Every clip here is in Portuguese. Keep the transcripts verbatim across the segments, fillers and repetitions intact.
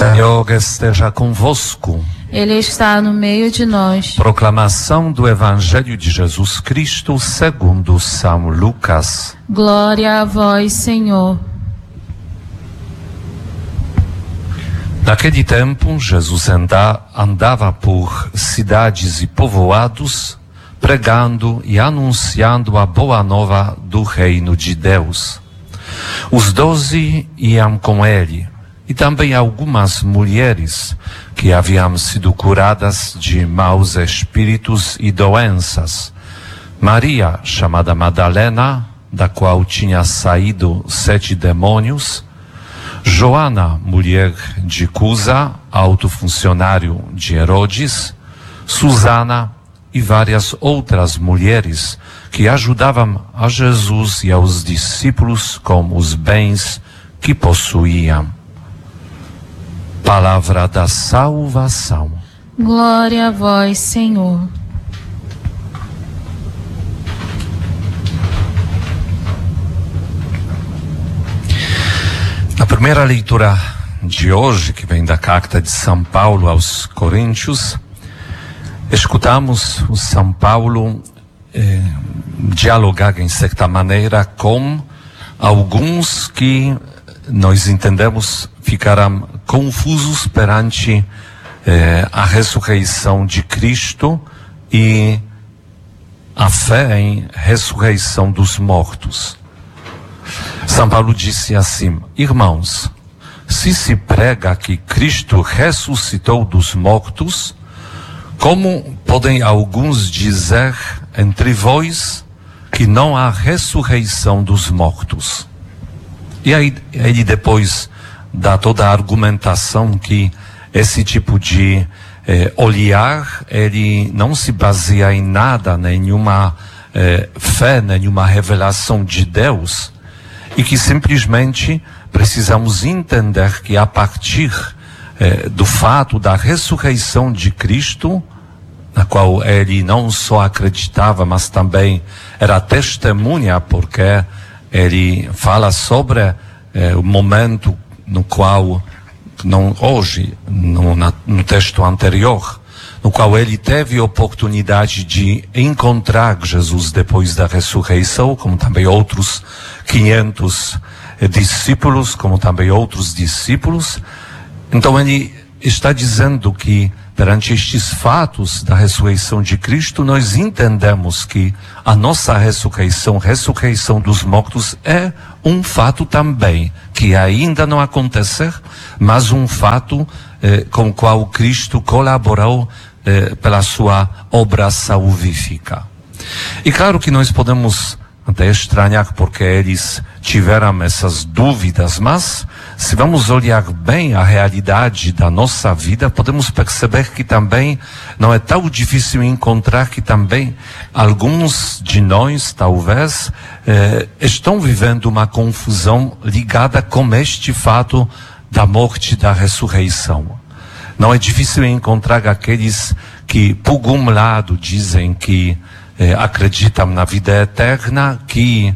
Senhor esteja convosco. Ele está no meio de nós. Proclamação do Evangelho de Jesus Cristo segundo São Lucas. Glória a vós, Senhor. Naquele tempo, Jesus anda, andava por cidades e povoados, pregando e anunciando a boa nova do reino de Deus. Os doze iam com ele, e também algumas mulheres que haviam sido curadas de maus espíritos e doenças. Maria, chamada Madalena, da qual tinha saído sete demônios. Joana, mulher de Cusa, alto funcionário de Herodes. Susana e várias outras mulheres que ajudavam a Jesus e aos discípulos com os bens que possuíam. Palavra da salvação. Glória a vós, Senhor. Na primeira leitura de hoje, que vem da carta de São Paulo aos Coríntios, escutamos o São Paulo eh, dialogar, em certa maneira, com alguns que nós entendemos ficaram confusos perante eh, a ressurreição de Cristo e a fé em ressurreição dos mortos. São Paulo disse assim: irmãos, se se prega que Cristo ressuscitou dos mortos, como podem alguns dizer entre vós que não há ressurreição dos mortos? E aí ele depois dá toda a argumentação que esse tipo de eh, olhar, ele não se baseia em nada, nenhuma eh, fé, nenhuma revelação de Deus, e que simplesmente precisamos entender que a partir eh, do fato da ressurreição de Cristo, na qual ele não só acreditava, mas também era testemunha, porque ele fala sobre eh, o momento no qual, não hoje, no, na, no texto anterior, no qual ele teve a oportunidade de encontrar Jesus depois da ressurreição, como também outros quinhentos eh, discípulos, como também outros discípulos. Então ele está dizendo que perante estes fatos da ressurreição de Cristo, nós entendemos que a nossa ressurreição, ressurreição dos mortos, é um fato também, que ainda não aconteceu, mas um fato eh, com o qual Cristo colaborou eh, pela sua obra salvífica. E claro que nós podemos até estranhar porque eles tiveram essas dúvidas, mas se vamos olhar bem a realidade da nossa vida, podemos perceber que também não é tão difícil encontrar que também alguns de nós, talvez, eh, estão vivendo uma confusão ligada com este fato da morte e da ressurreição. Não é difícil encontrar aqueles que, por um lado, dizem que eh, acreditam na vida eterna, que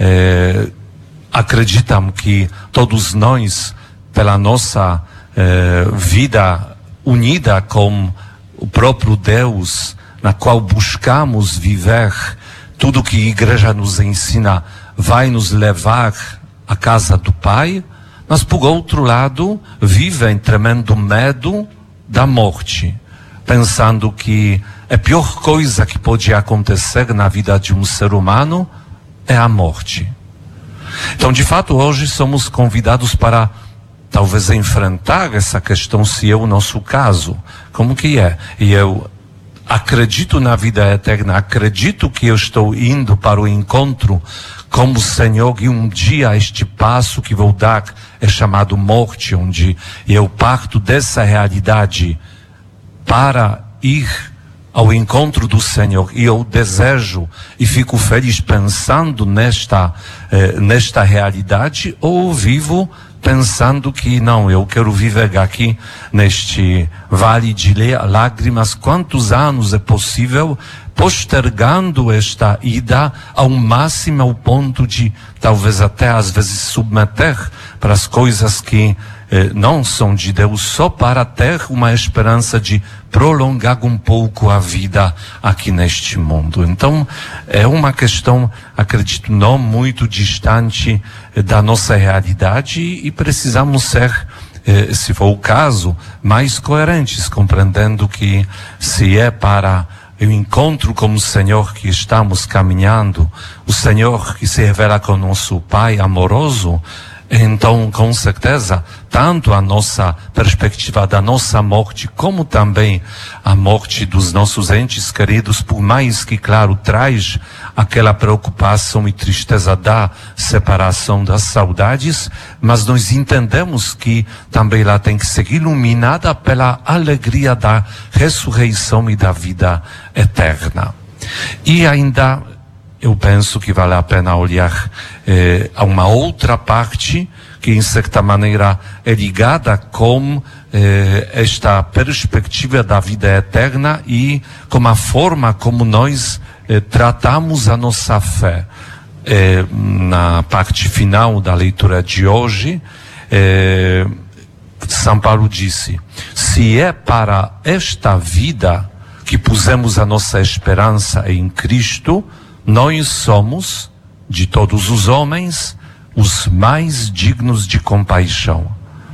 eh, acreditam que todos nós, pela nossa eh, vida unida com o próprio Deus, na qual buscamos viver tudo que a Igreja nos ensina, vai nos levar à casa do Pai, mas por outro lado vivem tremendo medo da morte, pensando que a pior coisa que pode acontecer na vida de um ser humano é a morte. Então, de fato, hoje somos convidados para talvez enfrentar essa questão, se é o nosso caso. Como que é? E eu acredito na vida eterna, acredito que eu estou indo para o encontro com o Senhor, e um dia este passo que vou dar é chamado morte, onde eu parto dessa realidade para ir ao encontro do Senhor, e eu desejo e fico feliz pensando nesta, eh, nesta realidade, ou vivo pensando que não, eu quero viver aqui neste vale de lágrimas, quantos anos é possível, postergando esta ida ao máximo, ao ponto de talvez até às vezes submeter para as coisas que eh, não são de Deus só para ter uma esperança de prolongar um pouco a vida aqui neste mundo. Então, é uma questão, acredito, não muito distante eh, da nossa realidade e precisamos ser, eh, se for o caso, mais coerentes, compreendendo que se é para o encontro com o Senhor que estamos caminhando, o Senhor que se revela como nosso Pai amoroso, então, com certeza, tanto a nossa perspectiva da nossa morte, como também a morte dos nossos entes queridos, por mais que, claro, traz aquela preocupação e tristeza da separação, das saudades, mas nós entendemos que também ela tem que ser iluminada pela alegria da ressurreição e da vida eterna. E ainda eu penso que vale a pena olhar eh, a uma outra parte que, em certa maneira, é ligada com eh, esta perspectiva da vida eterna e com a forma como nós eh, tratamos a nossa fé. Eh, na parte final da leitura de hoje, eh, São Paulo disse: se é para esta vida que pusemos a nossa esperança em Cristo, nós somos, de todos os homens, os mais dignos de compaixão.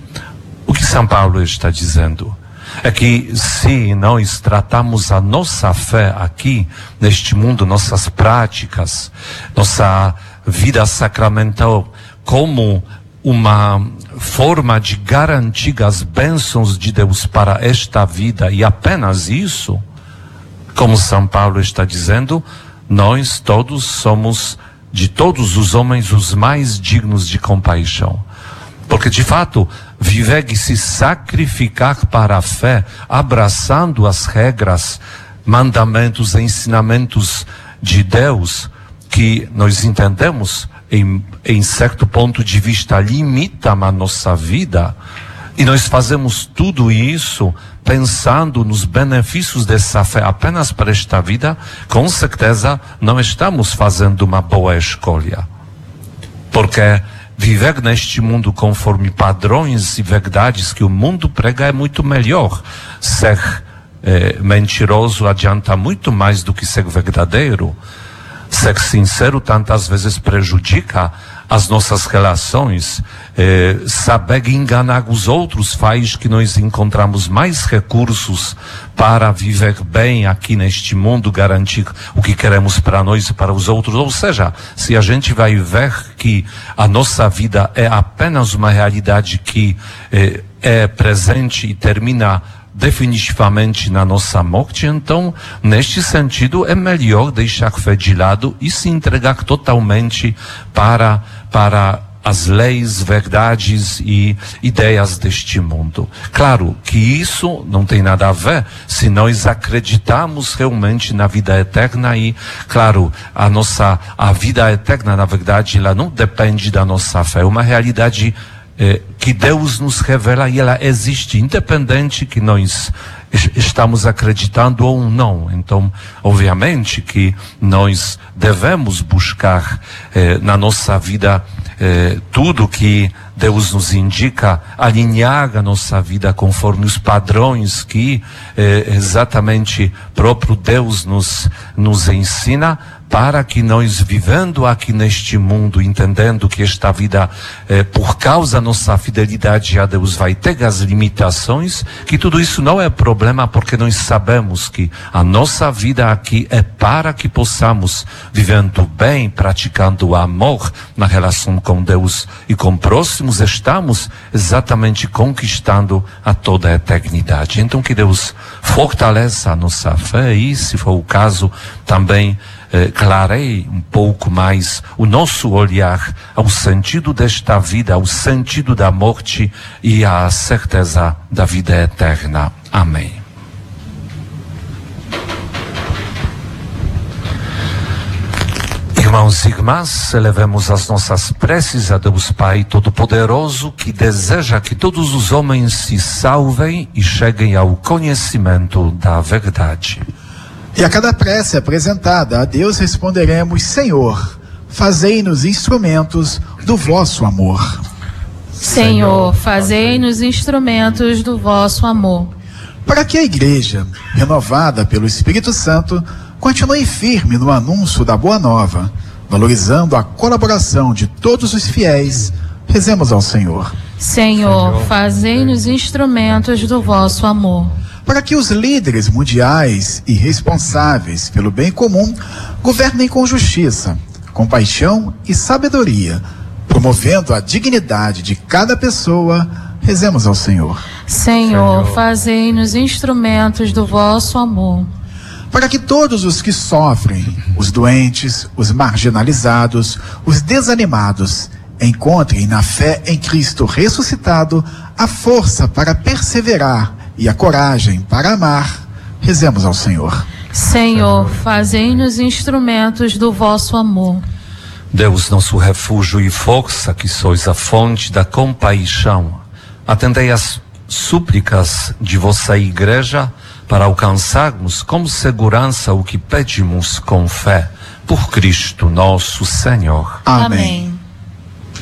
O que São Paulo está dizendo é que se nós tratamos a nossa fé aqui, neste mundo, nossas práticas, nossa vida sacramental, como uma forma de garantir as bênçãos de Deus para esta vida, e apenas isso, como São Paulo está dizendo, nós todos somos, de todos os homens, os mais dignos de compaixão. Porque, de fato, viver e se sacrificar para a fé, abraçando as regras, mandamentos, ensinamentos de Deus, que nós entendemos, em, em certo ponto de vista, limitam a nossa vida, e nós fazemos tudo isso pensando nos benefícios dessa fé apenas para esta vida, com certeza não estamos fazendo uma boa escolha. Porque viver neste mundo conforme padrões e verdades que o mundo prega é muito melhor. Ser eh, mentiroso adianta muito mais do que ser verdadeiro. Ser sincero tantas vezes prejudica as nossas relações. Eh, saber enganar os outros faz que nós encontramos mais recursos para viver bem aqui neste mundo, garantir o que queremos para nós e para os outros. Ou seja, se a gente vai ver que a nossa vida é apenas uma realidade que eh, é presente e termina definitivamente na nossa morte, então, neste sentido, é melhor deixar fé de lado e se entregar totalmente para, para as leis, verdades e ideias deste mundo. Claro que isso não tem nada a ver se nós acreditamos realmente na vida eterna e, claro, a nossa, a vida eterna, na verdade, ela não depende da nossa fé, é uma realidade Eh, que Deus nos revela e ela existe, independente que nós estamos acreditando ou não. Então, obviamente que nós devemos buscar eh, na nossa vida eh, tudo que Deus nos indica, alinhar a nossa vida conforme os padrões que eh, exatamente próprio Deus nos, nos ensina, para que nós, vivendo aqui neste mundo, entendendo que esta vida, eh, por causa da nossa fidelidade a Deus, vai ter as limitações, que tudo isso não é problema, porque nós sabemos que a nossa vida aqui é para que possamos, vivendo bem, praticando o amor na relação com Deus e com próximos, estamos exatamente conquistando a toda a eternidade. Então, que Deus fortaleça a nossa fé e, se for o caso, também Eh, clarei um pouco mais o nosso olhar ao sentido desta vida, ao sentido da morte e à certeza da vida eterna. Amém. Irmãos e irmãs, elevemos as nossas preces a Deus Pai Todo-Poderoso, que deseja que todos os homens se salvem e cheguem ao conhecimento da verdade. E a cada prece apresentada a Deus responderemos: Senhor, fazei-nos instrumentos do vosso amor. Senhor, fazei-nos instrumentos do vosso amor. Para que a Igreja, renovada pelo Espírito Santo, continue firme no anúncio da Boa Nova, valorizando a colaboração de todos os fiéis, rezemos ao Senhor. Senhor, fazei-nos instrumentos do vosso amor. Para que os líderes mundiais e responsáveis pelo bem comum governem com justiça, compaixão e sabedoria, promovendo a dignidade de cada pessoa, rezemos ao Senhor. Senhor, fazei-nos instrumentos do vosso amor. Para que todos os que sofrem, os doentes, os marginalizados, os desanimados, encontrem na fé em Cristo ressuscitado a força para perseverar e a coragem para amar, rezemos ao Senhor. Senhor, fazei-nos instrumentos do vosso amor. Deus, nosso refúgio e força, que sois a fonte da compaixão, atendei às súplicas de vossa Igreja para alcançarmos com segurança o que pedimos com fé, por Cristo nosso Senhor. Amém. Amém.